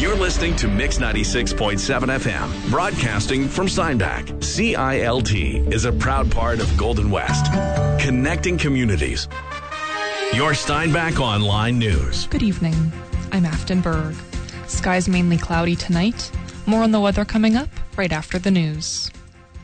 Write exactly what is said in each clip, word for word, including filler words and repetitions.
You're listening to Mix ninety-six point seven F M, broadcasting from Steinbach. C I L T is a proud part of Golden West, connecting communities. Your Steinbach Online News. Good evening. I'm Afton Berg. Skies mainly cloudy tonight. More on the weather coming up right after the news.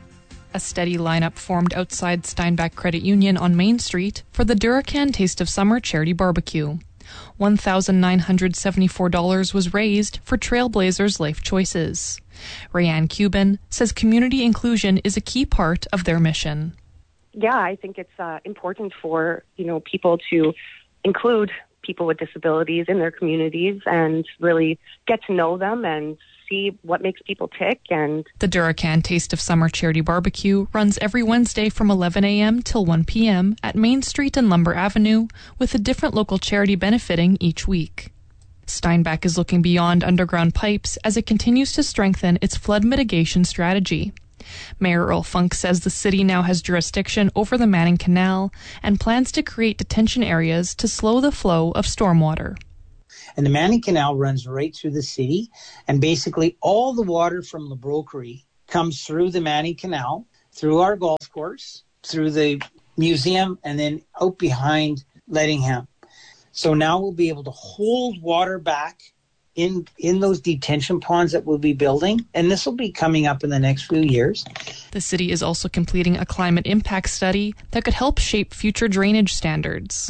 A steady lineup formed outside Steinbach Credit Union on Main Street for the Duracan Taste of Summer Charity Barbecue. one thousand nine hundred seventy-four dollars was raised for Trailblazers Life Choices. Rayanne Cuban says community inclusion is a key part of their mission. Yeah, I think it's uh, important for, you know, people to include people with disabilities in their communities and really get to know them and see what makes people tick. And the Duracan Taste of Summer Charity Barbecue runs every Wednesday from eleven a.m. till one p.m. at Main Street and Lumber Avenue, with a different local charity benefiting each week. Steinbach is looking beyond underground pipes as it continues to strengthen its flood mitigation strategy. Mayor Earl Funk says the city now has jurisdiction over the Manning Canal and plans to create detention areas to slow the flow of stormwater. And the Manning Canal runs right through the city, and basically all the water from La Broquerie comes through the Manning Canal, through our golf course, through the museum, and then out behind Lettingham. So now we'll be able to hold water back in in those detention ponds that we'll be building, and this will be coming up in the next few years. The city is also completing a climate impact study that could help shape future drainage standards.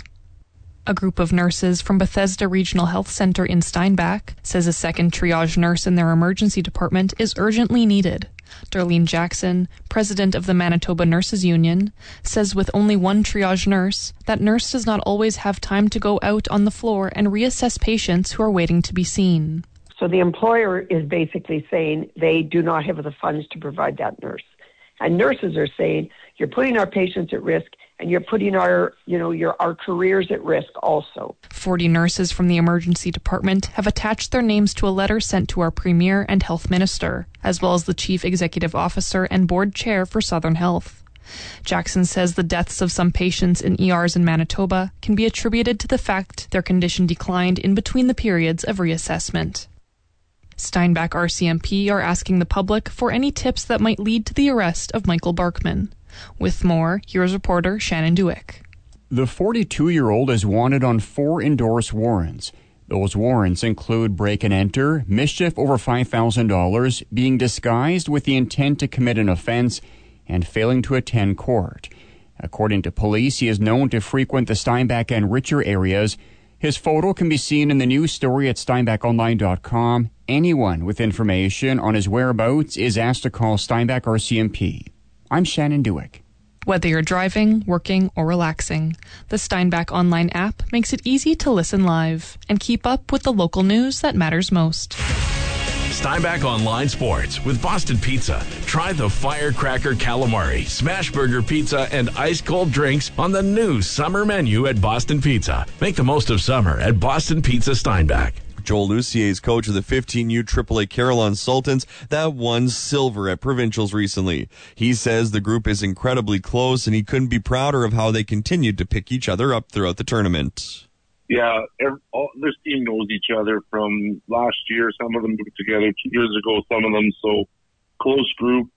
A group of nurses from Bethesda Regional Health Centre in Steinbach says a second triage nurse in their emergency department is urgently needed. Darlene Jackson, president of the Manitoba Nurses Union, says with only one triage nurse, that nurse does not always have time to go out on the floor and reassess patients who are waiting to be seen. So the employer is basically saying they do not have the funds to provide that nurse. And nurses are saying, you're putting our patients at risk, and you're putting our, you know, your our careers at risk also. forty nurses from the emergency department have attached their names to a letter sent to our Premier and Health Minister, as well as the Chief Executive Officer and Board Chair for Southern Health. Jackson says the deaths of some patients in E Rs in Manitoba can be attributed to the fact their condition declined in between the periods of reassessment. Steinbach R C M P are asking the public for any tips that might lead to the arrest of Michael Barkman. With more, here's reporter Shannon Dewick. The forty-two-year-old is wanted on four endorsed warrants. Those warrants include break and enter, mischief over five thousand dollars, being disguised with the intent to commit an offense, and failing to attend court. According to police, he is known to frequent the Steinbach and Richer areas. His photo can be seen in the news story at steinbach online dot com. Anyone with information on his whereabouts is asked to call Steinbach R C M P. I'm Shannon Dewick. Whether you're driving, working, or relaxing, the Steinbach Online app makes it easy to listen live and keep up with the local news that matters most. Steinbach Online Sports with Boston Pizza. Try the Firecracker Calamari, Smash Burger Pizza, and ice cold drinks on the new summer menu at Boston Pizza. Make the most of summer at Boston Pizza Steinbach. Joel Lucier is coach of the fifteen U triple A Carillon Sultans that won silver at provincials recently. He says the group is incredibly close and he couldn't be prouder of how they continued to pick each other up throughout the tournament. Yeah, every, all, this team knows each other from last year. Some of them moved together two years ago, some of them, so close group.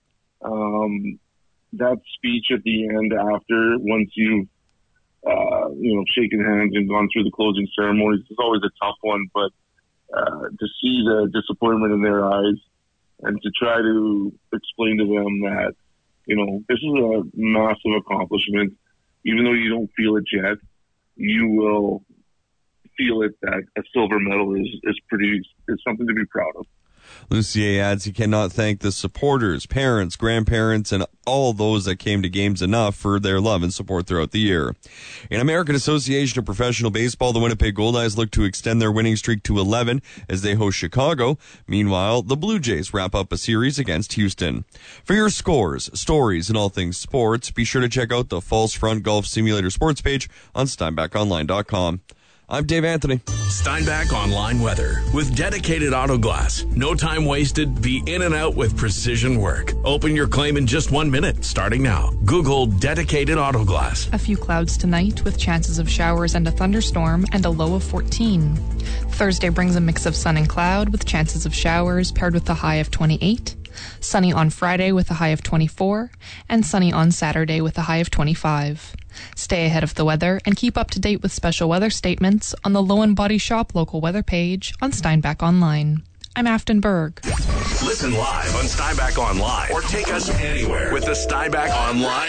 Um, that speech at the end after, once you've, uh, you know, shaken hands and gone through the closing ceremonies, is always a tough one, but uh, to see the disappointment in their eyes and to try to explain to them that, you know, this is a massive accomplishment. Even though you don't feel it yet, you will feel it that a silver medal is, is pretty, is something to be proud of. Lucier adds he cannot thank the supporters, parents, grandparents, and all those that came to games enough for their love and support throughout the year. In American Association of Professional Baseball, the Winnipeg Goldeyes look to extend their winning streak to eleven as they host Chicago. Meanwhile, the Blue Jays wrap up a series against Houston. For your scores, stories, and all things sports, be sure to check out the False Front Golf Simulator sports page on steinbach online dot com. I'm Dave Anthony. Steinbach Online Weather with Dedicated Auto Glass. No time wasted. Be in and out with precision work. Open your claim in just one minute, starting now. Google Dedicated Auto Glass. A few clouds tonight with chances of showers and a thunderstorm and a low of fourteen. Thursday brings a mix of sun and cloud with chances of showers paired with a high of twenty-eight. Sunny on Friday with a high of twenty-four. And sunny on Saturday with a high of twenty-five. Stay ahead of the weather and keep up to date with special weather statements on the Low and Body Shop local weather page on Steinbach Online. I'm Afton Berg. Listen live on Steinbach Online or take us anywhere with the Steinbach Online